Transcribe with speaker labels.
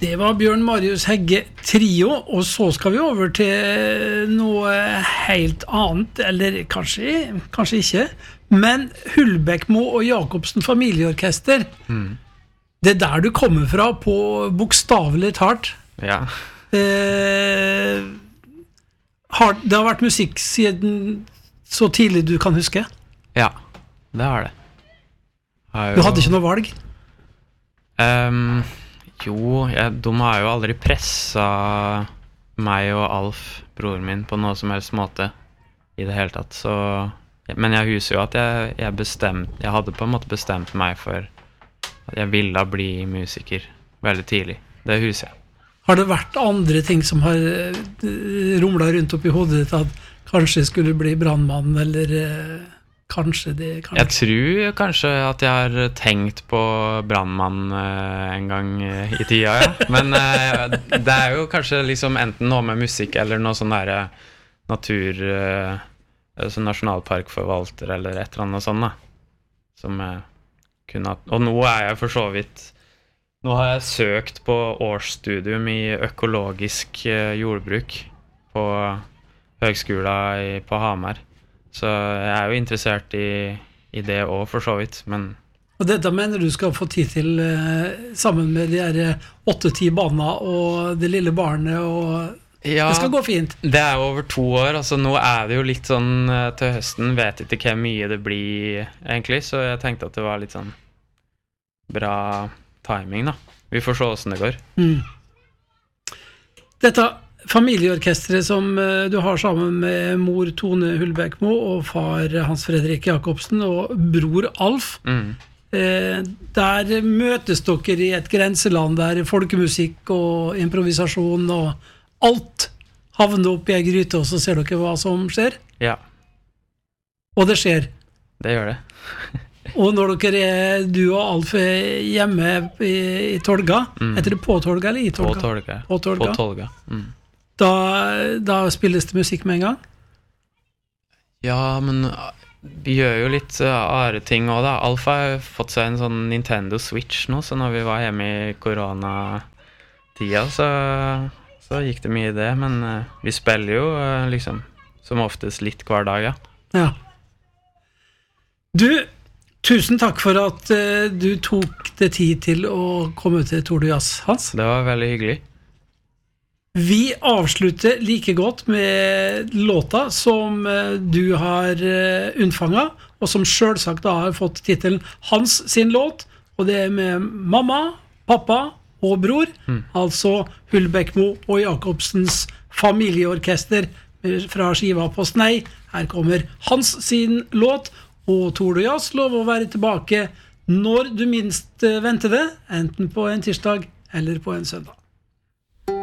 Speaker 1: Det var Bjørn Marius Hegge Trio, og så skal vi over til noe helt annet, eller kanskje ikke, men Hulbekmo og Jacobsen familieorkester. Det der du kommer fra på bokstavelig talt.
Speaker 2: Ja.
Speaker 1: Det har vært musikk siden så tidlig du kan huske?
Speaker 2: Ja, det har det.
Speaker 1: Du hadde ikke noe valg?
Speaker 2: De har jo aldri presset meg og Alf, broren min, på noe som helst måte i det hele tatt. Så, men jeg husker jo at jeg hadde på en måte bestemt meg for at jeg ville bli musiker veldig tidlig. Det husker jeg.
Speaker 1: Har det vært andre ting som har rumlet rundt opp i hodet ditt at kanskje jeg skulle bli brandmann, eller kanskje det...
Speaker 2: Jeg tror kanskje at jeg har tenkt på brandmann en gang i tida, ja. Men det er jo kanskje liksom enten noe med musikk eller noe sånn der natur, sånn nasjonalparkforvalter eller et eller annet sånt da. Som kunne... Og nå er jeg for så vidt... Nå har jeg søkt på årsstudium i økologisk jordbruk på høgskolen på Hamar. Så jeg er jo interessert i det også for så vidt, men...
Speaker 1: Og dette mener du skal få tid til sammen med de her 8-10 barna og det lille barnet, og ja, det skal gå fint?
Speaker 2: Det er jo over 2 år, altså nå er det jo litt sånn til høsten, vet ikke hvor mye det blir egentlig, så jeg tenkte at det var litt sånn bra timing da. Vi får se hvordan det går.
Speaker 1: Dette familieorkestret som du har sammen med mor Tone Hulbekmo og far Hans Fredrik Jacobsen og bror Alf, der møtes dere i et grenseland der folkemusikk og improvisasjon og alt havner opp i en gryte, og så ser dere hva som skjer?
Speaker 2: Ja.
Speaker 1: Og det skjer?
Speaker 2: Det gjør det.
Speaker 1: Og når du og Alf hjemme i Tolga, heter det på Tolga eller i Tolga?
Speaker 2: På Tolga.
Speaker 1: Da spilles det musikk med en gang?
Speaker 2: Ja, men vi gjør jo litt andre ting også da. Alf har fått seg en sånn Nintendo Switch nå, så når vi var hjemme i koronatida, så gikk det mye i det, men vi spiller jo liksom som oftest litt hver dag, ja.
Speaker 1: Ja. Du, tusen takk for at du tok det tid til å komme til Tour de Jazz, Hans.
Speaker 2: Det var veldig hyggelig.
Speaker 1: Vi avslutter like godt med låta som du har unnfanget, og som selvsagt da har fått titelen Hans sin låt, og det er med mamma, pappa og bror, altså Hulbekmo og Jacobsens familieorkester fra skiva på Snei. Her kommer Hans sin låt, og Tour de Jazz lov å være tilbake når du minst venter det, enten på en tirsdag eller på en søndag.